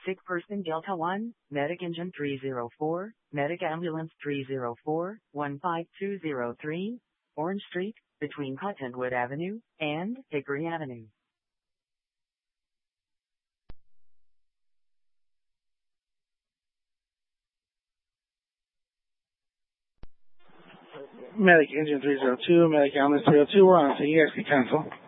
Sick person Delta 1, Medic Engine 304, Medic Ambulance 304, 15203, Orange Street, between Cottonwood Avenue and Hickory Avenue. Medic Engine 302, Medic Ambulance 302, we're on, so you guys can cancel.